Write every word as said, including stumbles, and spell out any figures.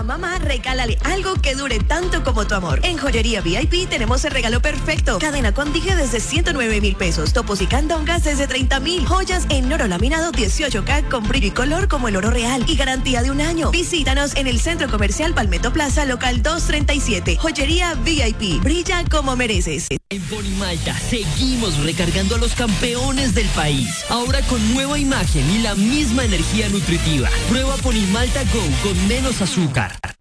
Mamá, regálale algo que dure tanto como tu amor. En Joyería V I P tenemos el regalo perfecto. Cadena con dije desde ciento nueve mil pesos. Topos y candongas desde treinta mil. Joyas en oro laminado dieciocho K con brillo y color como el oro real. Y garantía de un año. Visítanos en el Centro Comercial Palmetto Plaza, local doscientos treinta y siete. Joyería V I P. Brilla como mereces. En Ponimalta seguimos recargando a los campeones del país. Ahora con nueva imagen y la misma energía nutritiva. Prueba Ponimalta Go con menos azúcar.